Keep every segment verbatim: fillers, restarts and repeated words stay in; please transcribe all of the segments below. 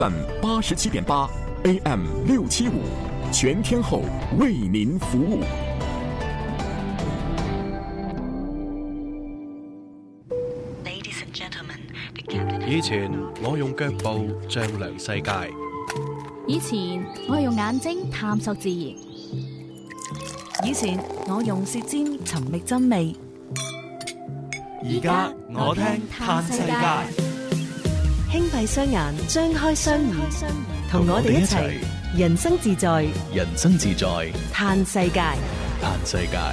八十七点八 A M 六七五，全天候为您服务。 以前我用腳步丈量世界， 以前我係用眼睛探索自然， 以前我用舌尖尋覓真味， 而家我聽嘆世界。 輕閉雙眼，張開雙耳，同我哋一齊人生自在， 人生自在嘆世界， 嘆世界。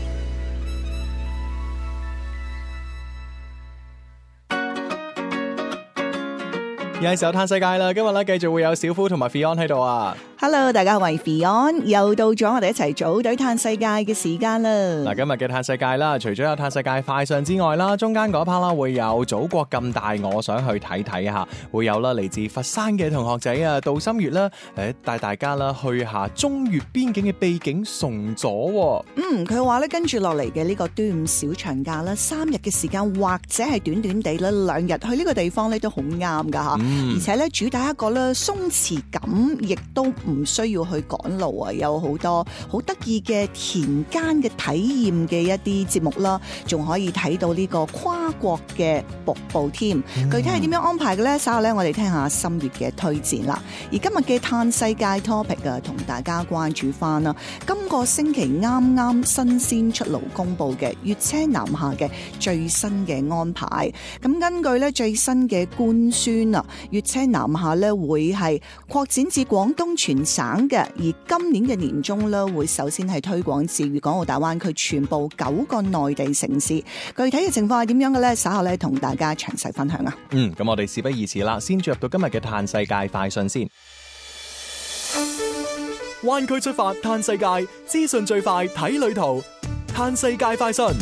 又係時候嘆世界啦！今日咧繼續會有小夫同埋 Fion 喺度啊！ Hello， 大家好，我係 Fion， 又到咗我哋一齊組隊嘆世界嘅時間啦！ 嗱，今日嘅嘆世界啦，除咗有嘆世界快訊之外啦，中間嗰 part 啦會有祖國咁大，我想去睇睇下，會有啦嚟自佛山嘅同學仔啊，杜心月啦，誒帶大家啦去下中越邊境嘅秘境崇左。 嗯，佢話咧跟住落嚟嘅呢個端午小長假啦，三日嘅時間或者係短短地啦，兩日去呢個地方咧都好啱噶吓。嗯、而且咧主打一個咧鬆弛感，亦都唔需要去趕路啊，有好多好得意嘅田間嘅體驗嘅一啲節目啦，仲可以睇到呢個跨國嘅瀑布添。嗯、具體係點樣安排嘅咧？稍後咧我哋聽下心月嘅推薦啦。而今日嘅嘆世界 topic 啊，同大家關注翻啦，今個星期啱啱新鮮出爐公布嘅粵車南下嘅最新嘅安排。咁根據咧最新嘅官宣啊，粵車南下咧會係擴展至廣東全省嘅，而今年嘅年中咧會首先係推廣至粵港澳大灣區全部九個內地城市。具體嘅情況係點樣嘅咧？稍後咧同大家詳細分享啊。 嗯，咁我哋事不宜遲啦，先進入到今日嘅嘆世界快訊先。灣區出發嘆世界，資訊最快睇旅途，嘆世界快訊。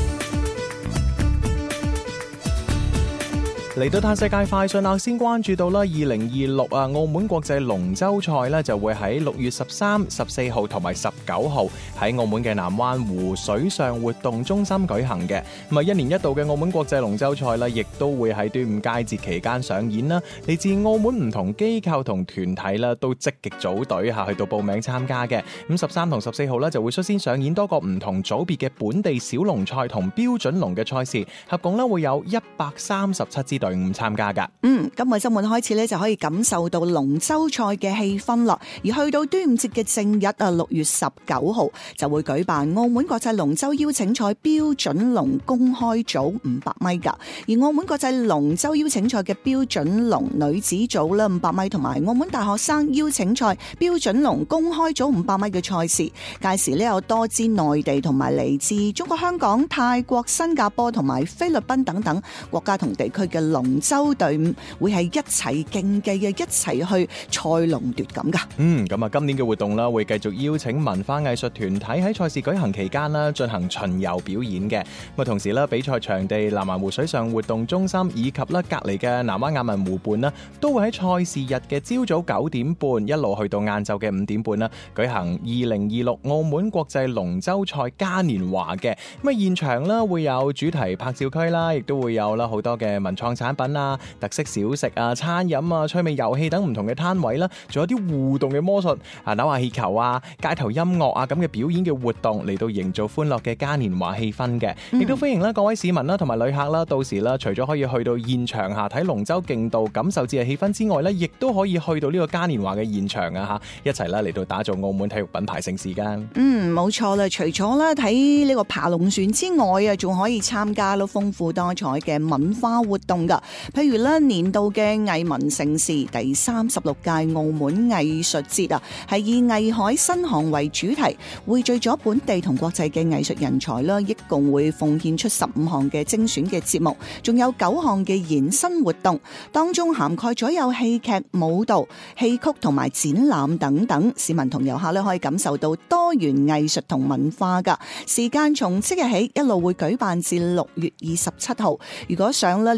嚟到嘆世界快訊啦，先關注到啦，二零二六啊，澳門國際龍舟賽咧就會喺六月十三、十四號同埋十九號喺澳門嘅南灣湖水上活動中心舉行嘅。咁啊，一年一度嘅澳門國際龍舟賽咧，亦都會喺端午佳節期間上演啦。嚟自澳門唔同機構同團體啦，都積極組隊下去到報名參加嘅。咁十三同十四號咧就會率先上演多個唔同組別嘅本地小龍賽同標準龍嘅賽事，合共咧會有一百三十七支隊伍參加噶。 嗯，今個周末開始咧就可以感受到龍舟賽嘅氣氛啦。而去到端午節嘅正日啊，六月十九號就會舉辦澳門國際龍舟邀請賽標準龍公開組五百米噶。而澳門國際龍舟邀請賽嘅標準龍女子組啦五百米，同埋澳門大學生邀請賽標準龍公開組五百米嘅賽事，屆時呢有多支內地同埋嚟自中國香港、泰國、新加坡同埋菲律賓等等國家同地區嘅龍舟隊伍會係一齊競技嘅，一齊去賽龍奪錦噶。 嗯，咁啊，今年嘅活動啦，會繼續邀請文化藝術團體喺賽事舉行期間啦，進行巡遊表演嘅。咁啊，同時啦，比賽場地南灣湖水上活動中心以及啦隔籬嘅南灣亞文湖畔啦，都會喺賽事日嘅朝早九點半一路去到晏晝嘅五點半啦，舉行二零二六澳門國際龍舟賽嘉年華嘅。咁啊，現場啦會有主題拍照區啦，亦都會有啦好多嘅文創產品啊、特色小食啊、餐飲啊、趣味遊戲等唔同嘅攤位啦，仲有啲互動嘅魔術啊、扭下氣球啊、街頭音樂啊咁嘅表演嘅活動，嚟到營造歡樂嘅嘉年華氣氛嘅。亦、嗯、都歡迎啦各位市民啦同埋旅客啦，到時啦除咗可以去到現場下睇龍舟競渡，感受節日氣氛之外咧，亦都可以去到呢個嘉年華嘅現場啊吓，一齊啦嚟到打造澳門體育品牌盛事間。 嗯，冇錯啦，除咗咧睇呢個爬龍船之外啊，仲可以參加咯豐富多彩嘅文化活動噶，譬如咧年度嘅藝文盛事第三十六屆澳門藝術節啊，係以藝海新航為主題，匯聚咗本地同國際嘅藝術人才啦，一共會奉獻出十五項嘅精選嘅節目，仲有九項嘅延伸活動，當中涵蓋咗有戲劇、舞蹈、戲曲同埋展覽等等，市民同遊客咧可以感受到多元藝術同文化噶。時間從即日起一路會舉辦至六月二十七號，如果想咧了解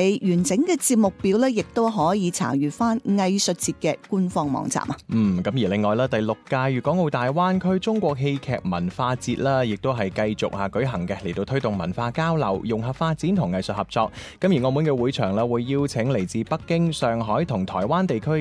埋完整嘅節目表咧，亦都可以查閱翻藝術節嘅官方網站啊。 嗯，咁而另外咧，第六屆粵港澳大灣區中國戲劇文化節啦，亦都係繼續下舉行嘅，嚟到推動文化交流、融合發展同藝術合作。咁而澳門嘅會場啦，會邀請嚟自北京、上海同台灣地區